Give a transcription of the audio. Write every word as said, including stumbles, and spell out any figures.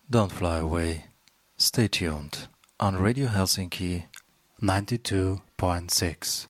Don't fly away. Stay tuned on Radio Helsinki ninety-two point six.